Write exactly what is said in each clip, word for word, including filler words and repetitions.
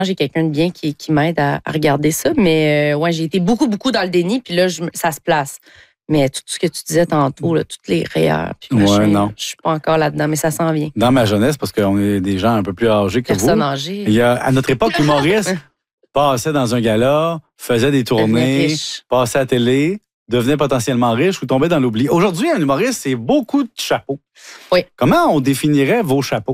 j'ai quelqu'un de bien qui, qui m'aide à, à regarder ça. Mais euh, ouais, j'ai été beaucoup, beaucoup dans le déni, puis là, je, ça se place. Mais tout ce que tu disais tantôt, là, toutes les rayures, puis machin, ouais, non. je suis pas encore là-dedans, mais ça s'en vient. Dans ma jeunesse, parce qu'on est des gens un peu plus âgés que Personne vous. âgée. Il y a, à notre époque, l'humoriste passait dans un gala, faisait des tournées, passait à la télé, devenait potentiellement riche ou tombait dans l'oubli. Aujourd'hui, un humoriste, c'est beaucoup de chapeaux. Oui. Comment on définirait vos chapeaux?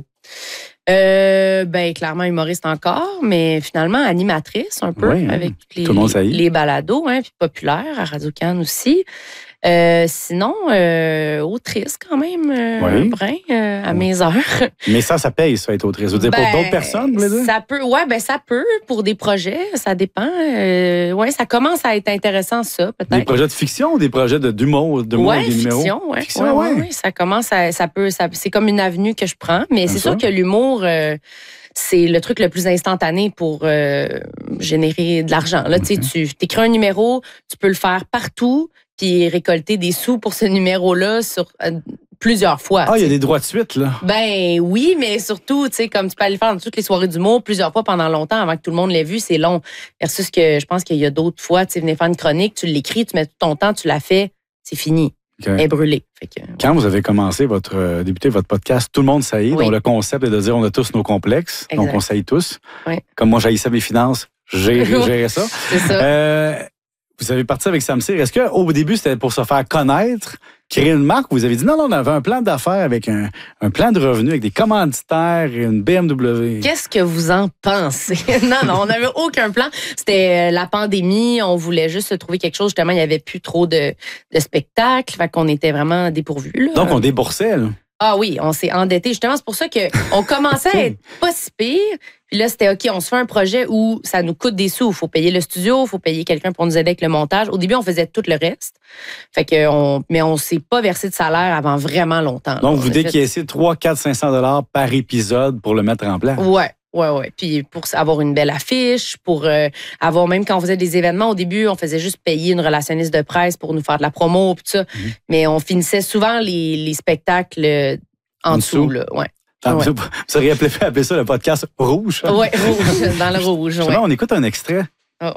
Euh, ben, clairement humoriste encore, mais finalement animatrice un peu, oui, avec les, tout le monde les, les balados, hein, puis populaire à Radio-Can aussi. Euh, sinon, euh, autrice quand même, euh, oui. un brin euh, à oui. mes heures. Mais ça, ça paye, ça, être autrice. Vous dire, ben, pour d'autres personnes, vous voulez dire? Ça peut, ouais, ben ça peut, pour des projets, ça dépend. Euh, ouais, ça commence à être intéressant, ça, peut-être. Des projets de fiction ou des projets de, d'humour, de ouais, des numéros? Fiction, ouais, fiction, ouais, ouais. ouais. Ça commence à, ça peut, ça, c'est comme une avenue que je prends, mais Comme c'est ça. sûr que l'humour, euh, c'est le truc le plus instantané pour euh, générer de l'argent. Là, okay. Tu écris un numéro, tu peux le faire partout, puis récolter des sous pour ce numéro-là sur euh, plusieurs fois. Ah, il y a des droits de suite, là. Ben oui, mais surtout, tu sais, comme tu peux aller le faire dans toutes les soirées d'humour plusieurs fois pendant longtemps avant que tout le monde l'ait vu, c'est long. Versus que je pense qu'il y a d'autres fois, tu sais, venir faire une chronique, tu l'écris, tu mets tout ton temps, tu l'as fait, c'est fini. Okay. Elle est brûlée. Fait que, Quand vous avez commencé votre euh, débuté votre podcast, tout le monde saillit, oui. dont le concept est de dire on a tous nos complexes, exact. Donc on saillit tous. Oui. Comme moi, j'haïssais mes finances, j'ai géré ça. C'est ça. Euh, Vous avez parti avec Sam Cyr. Est-ce qu'au début, c'était pour se faire connaître, créer une marque, ou vous avez dit non, non, on avait un plan d'affaires avec un, un plan de revenus, avec des commanditaires et une B M W? Qu'est-ce que vous en pensez? non, non, on n'avait aucun plan. C'était la pandémie. On voulait juste trouver quelque chose. Justement, il n'y avait plus trop de, de spectacles. Fait qu'on était vraiment dépourvus. Là. Donc, on déboursait, là. Ah oui, on s'est endetté. Justement, c'est pour ça qu'on commençait à être pas si pire. Puis là, c'était OK, on se fait un projet où ça nous coûte des sous. Il faut payer le studio, il faut payer quelqu'un pour nous aider avec le montage. Au début, on faisait tout le reste. Fait que on, mais on s'est pas versé de salaire avant vraiment longtemps. Donc, là. Vous décaissiez fait... trois, quatre, cinq cents dollars par épisode pour le mettre en place. Ouais. Ouais, ouais. Puis pour avoir une belle affiche, pour euh, avoir, même quand on faisait des événements, au début, on faisait juste payer une relationniste de presse pour nous faire de la promo, puis tout ça. Mm-hmm. Mais on finissait souvent les, les spectacles en, en dessous, là. Ouais. Ah, ouais. Vous seriez appelé ça le podcast rouge? Oui, rouge, dans le rouge. Justement, ouais. On écoute un extrait. Oh.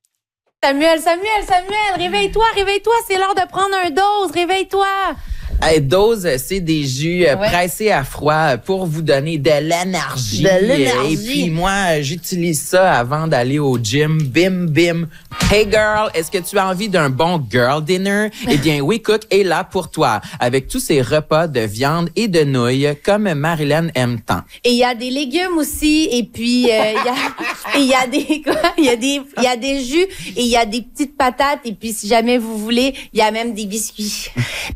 Samuel, Samuel, Samuel, réveille-toi, réveille-toi, c'est l'heure de prendre un dose, réveille-toi. Hey, dose, c'est des jus ouais. pressés à froid pour vous donner de l'énergie. De l'énergie. Et puis moi, j'utilise ça avant d'aller au gym. Bim, bim. Hey girl, est-ce que tu as envie d'un bon girl dinner? Eh bien, WeCook est là pour toi, avec tous ces repas de viande et de nouilles comme Marilyn aime tant. Et il y a des légumes aussi, et puis il euh, y, y a des quoi? Il y a des il y a des jus et il y a des petites patates, et puis si jamais vous voulez, il y a même des biscuits.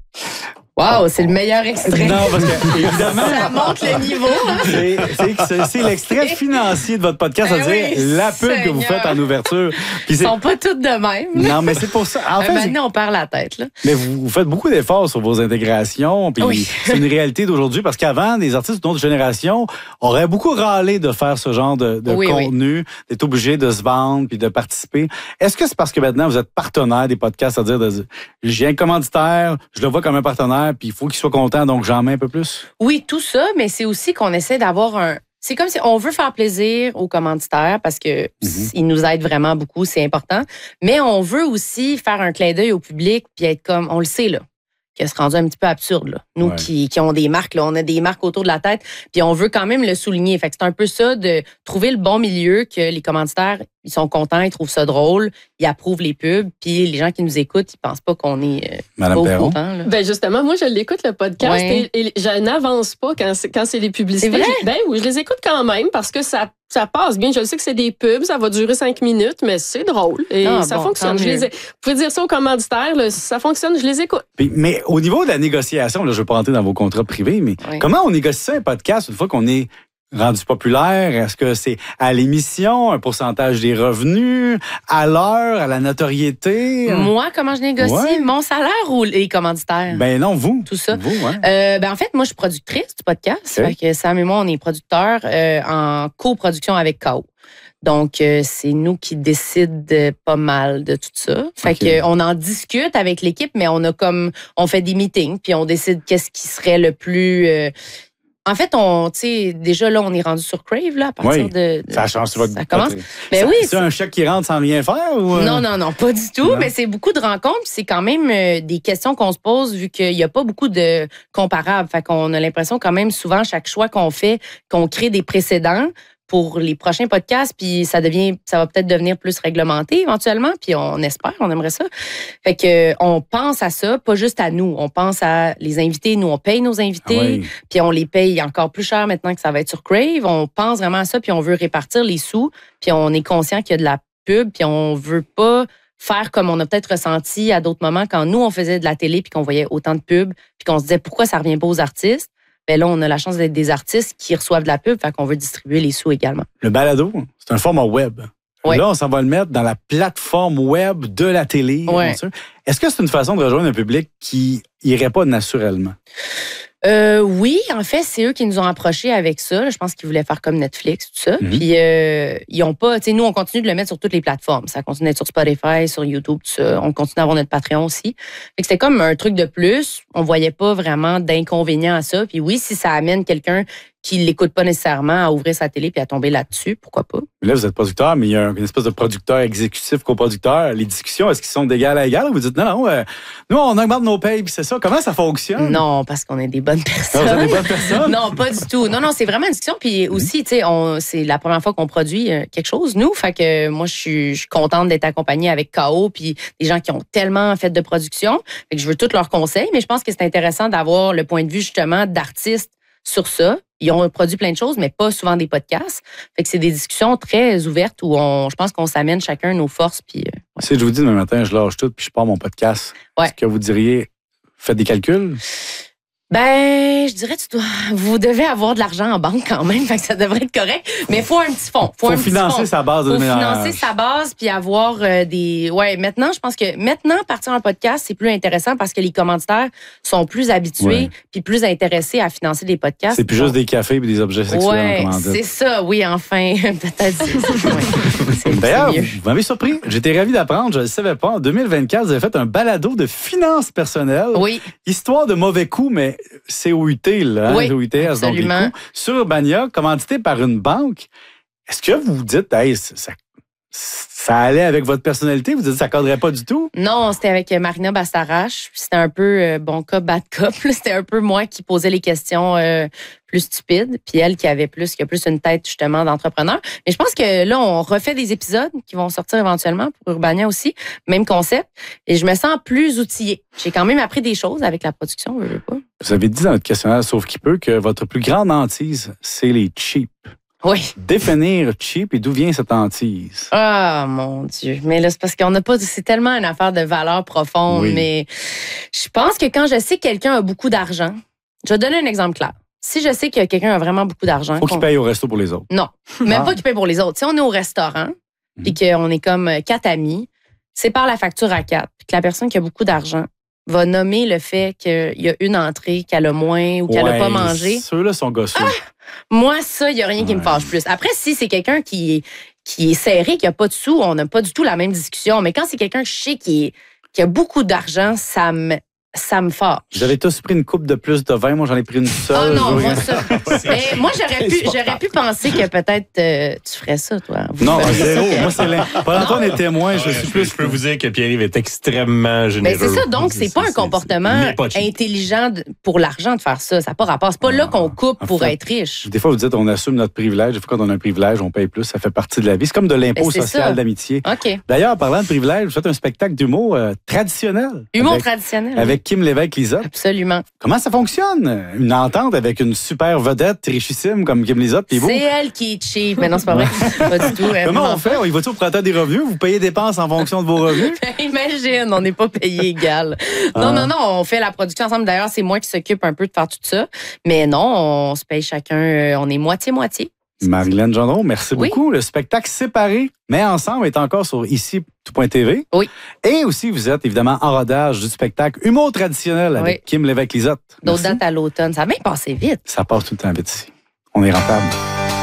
Wow, c'est le meilleur extrait. Non, parce que, évidemment. Ça monte le niveau. C'est, c'est, c'est l'extrait financier de votre podcast, ben c'est-à-dire oui, la pub Seigneur. Que vous faites en ouverture. Puis Ils sont pas toutes de même. Non, mais c'est pour ça. En fait, maintenant, on perd la tête, là. Mais vous, vous faites beaucoup d'efforts sur vos intégrations, puis oui. C'est une réalité d'aujourd'hui, parce qu'avant, des artistes d'une autre génération auraient beaucoup râlé de faire ce genre de, de oui, contenu, oui. d'être obligés de se vendre, puis de participer. Est-ce que c'est parce que maintenant, vous êtes partenaire des podcasts, c'est-à-dire, de, j'ai un commanditaire, je le vois comme un partenaire, puis il faut qu'il soit content, donc j'en mets un peu plus? Oui, tout ça, mais c'est aussi qu'on essaie d'avoir un... C'est comme si on veut faire plaisir aux commanditaires parce que mm-hmm. ils nous aident vraiment beaucoup, c'est important. Mais on veut aussi faire un clin d'œil au public puis être comme, on le sait, là, que c'est rendu un petit peu absurde, là. Nous ouais. qui, qui ont des marques, là, on a des marques autour de la tête, puis on veut quand même le souligner. Fait que c'est un peu ça, de trouver le bon milieu, que les commanditaires, ils sont contents, ils trouvent ça drôle, ils approuvent les pubs, puis les gens qui nous écoutent, ils pensent pas qu'on est euh, Madame pas Perron. au courant. Là. Ben justement, moi, je l'écoute, le podcast, ouais. et, et je n'avance pas quand c'est, quand c'est les publicités. C'est vrai? Ben oui, je les écoute quand même, parce que ça ça passe bien. Je sais que c'est des pubs, ça va durer cinq minutes, mais c'est drôle. Et ah, ça bon, fonctionne. Je les ai... Vous pouvez dire ça aux commanditaires, là, ça fonctionne, je les écoute. Puis, mais au niveau de la négociation, là, je ne vais pas rentrer dans vos contrats privés, mais oui. comment on négocie un podcast une fois qu'on est rendu populaire? Est-ce que c'est à l'émission, un pourcentage des revenus, à l'heure, à la notoriété? Moi, comment je négocie? Ouais. Mon salaire ou les commanditaires? Ben non, vous. Tout ça. Vous, ouais. euh, ben en fait, moi, je suis productrice du podcast. Okay. Fait que Sam et moi, on est producteurs euh, en coproduction avec K O. Donc, euh, c'est nous qui décident pas mal de tout ça. Fait okay. qu'on en discute avec l'équipe, mais on a comme, on fait des meetings, puis on décide qu'est-ce qui serait le plus... Euh, En fait, on, tu sais, déjà là, on est rendu sur Crave, là, à partir oui. de, de. Ça change votre. Ça commence. Mais ça, oui. C'est un chèque qui rentre sans rien faire ou. Non, non, non, pas du tout. Non. Mais c'est beaucoup de rencontres. C'est quand même euh, des questions qu'on se pose vu qu'il n'y a pas beaucoup de comparables. Fait qu'on a l'impression quand même souvent, chaque choix qu'on fait, qu'on crée des précédents pour les prochains podcasts, puis ça devient, ça va peut-être devenir plus réglementé éventuellement, puis on espère, on aimerait ça. Fait que on pense à ça, pas juste à nous, on pense à les invités, nous on paye nos invités, ah oui. Puis on les paye encore plus cher maintenant que ça va être sur Crave, on pense vraiment à ça, puis on veut répartir les sous, puis on est conscient qu'il y a de la pub, puis on veut pas faire comme on a peut-être ressenti à d'autres moments quand nous on faisait de la télé puis qu'on voyait autant de pubs, puis qu'on se disait pourquoi ça revient pas aux artistes. Ben là, on a la chance d'être des artistes qui reçoivent de la pub, fait qu'on veut distribuer les sous également. Le balado, c'est un format web. Oui. Là, on s'en va le mettre dans la plateforme web de la télé. Oui. Est-ce que c'est une façon de rejoindre un public qui irait pas naturellement? Euh, oui, en fait, c'est eux qui nous ont approchés avec ça. Je pense qu'ils voulaient faire comme Netflix, tout ça. Mm-hmm. Puis, euh, ils ont pas, tu sais, nous, on continue de le mettre sur toutes les plateformes. Ça continue d'être sur Spotify, sur YouTube, tout ça. On continue d'avoir notre Patreon aussi. Fait que c'était comme un truc de plus. On voyait pas vraiment d'inconvénient à ça. Puis oui, si ça amène quelqu'un qui l'écoute pas nécessairement à ouvrir sa télé puis à tomber là-dessus, pourquoi pas? Là, vous êtes producteur, mais il y a une espèce de producteur exécutif, coproducteur. Les discussions, est-ce qu'ils sont d'égal à égal? Vous dites, non, non, euh, nous, on augmente nos payes, puis c'est ça. Comment ça fonctionne? Non, parce qu'on est des bonnes personnes. Non, vous êtes des bonnes personnes? Non, pas du tout. Non, non, c'est vraiment une discussion. Puis aussi, tu sais, c'est la première fois qu'on produit quelque chose, nous. Fait que moi, je suis, je suis contente d'être accompagnée avec K O puis des gens qui ont tellement fait de production. Fait que je veux tous leurs conseils, mais je pense que c'est intéressant d'avoir le point de vue, justement, d'artistes sur ça. Ils ont produit plein de choses, mais pas souvent des podcasts. Fait que c'est des discussions très ouvertes où on, je pense qu'on s'amène chacun nos forces. Puis, euh, ouais. Si je vous dis demain matin, je lâche tout puis je pars mon podcast, ouais. Est-ce que vous diriez, faites des calculs? Ben, je dirais, tu dois, vous devez avoir de l'argent en banque quand même, fait que ça devrait être correct. Mais il faut un petit fonds. Faut, faut un financer petit sa base de Faut ménage. financer sa base puis avoir euh, des. Ouais, maintenant, je pense que maintenant, partir en podcast, c'est plus intéressant parce que les commanditaires sont plus habitués ouais. puis plus intéressés à financer des podcasts. C'est plus donc, juste des cafés et des objets sexuels ouais, en commandite. C'est ça, oui, enfin. Peut-être c'est ça. Ouais. D'ailleurs, vous m'avez surpris. J'étais ravi d'apprendre, je ne le savais pas. En deux mille vingt-quatre, vous avez fait un balado de finances personnelles. Oui. Histoire de mauvais coups, mais c'est où Là, oui, O U T S, donc les coûts, sur Urbania, commandité par une banque. Est-ce que vous vous dites, hey, ça, ça allait avec votre personnalité? Vous dites que ça ne cadrait pas du tout? Non, c'était avec Marina Bastarache. C'était un peu euh, bon cop, bad cop. C'était un peu moi qui posais les questions euh, plus stupides, puis elle qui avait plus, qui a plus une tête justement d'entrepreneur. Mais je pense que là, on refait des épisodes qui vont sortir éventuellement pour Urbania aussi, même concept. Et je me sens plus outillée. J'ai quand même appris des choses avec la production, je veux pas. Vous avez dit dans notre questionnaire, sauf qui peut, que votre plus grande hantise, c'est les cheap. Oui. Définir cheap et d'où vient cette hantise? Ah, mon Dieu. Mais là, c'est parce qu'on n'a pas. C'est tellement une affaire de valeur profonde. Oui. Mais je pense que quand je sais que quelqu'un a beaucoup d'argent, je vais donner un exemple clair. Si je sais que quelqu'un a vraiment beaucoup d'argent. Faut qu'il paye au resto pour les autres. Non. Même ah. pas qu'il paye pour les autres. Si on est au restaurant, mmh. puis qu'on est comme quatre amis, c'est par la facture à quatre. Puis que la personne qui a beaucoup d'argent va nommer le fait qu'il y a une entrée qu'elle a moins ou qu'elle n'a ouais, pas mangé. Ceux-là sont gosseux. Ah, moi, ça, il n'y a rien ouais. qui me fâche plus. Après, si c'est quelqu'un qui est, qui est serré, qui n'a pas de sous, on n'a pas du tout la même discussion. Mais quand c'est quelqu'un que je sais qui, est, qui a beaucoup d'argent, ça me... ça me fâche. Vous avez tous pris une coupe de plus de vin. Moi, j'en ai pris une seule. Ah non, moi, ça. Mais moi, j'aurais pu, j'aurais pu penser que peut-être euh, tu ferais ça, toi. Vous non, zéro. Moi, c'est l'un. Pendant est témoin, je suis plus. Je peux vous dire que Pierre-Yves est extrêmement généreux. Mais c'est ça, donc, c'est pas un comportement intelligent pour l'argent de faire ça. Ça n'a pas rapport. C'est pas là qu'on coupe pour être riche. Des fois, vous dites, on assume notre privilège. Des fois, quand on a un privilège, on paye plus. Ça fait partie de la vie. C'est comme de l'impôt social d'amitié. OK. D'ailleurs, parlant de privilège, vous faites un spectacle d'humour euh, traditionnel. Humour avec, traditionnel. Avec Kim Lévesque-Lizotte. Absolument. Comment ça fonctionne? Une entente avec une super vedette richissime comme Kim Lizotte? C'est elle qui est cheap. Mais non, c'est pas vrai. Pas du tout. Comment on fait? Il va-tu au printemps des revenus? Vous payez des dépenses en fonction de vos revenus? Imagine, on n'est pas payé égal. Ah. Non, non, non, on fait la production ensemble. D'ailleurs, c'est moi qui s'occupe un peu de faire tout ça. Mais non, on se paye chacun, on est moitié-moitié. Marilyn Gendron, merci oui. beaucoup. Le spectacle séparé, mais ensemble, est encore sur ici tout point T V. Oui. Et aussi, vous êtes évidemment en rodage du spectacle Humour traditionnel avec oui. Kim Lévesque-Lizotte. D'autres dates à l'automne. Ça a bien passé vite. Ça passe tout le temps vite ici. On est rentable.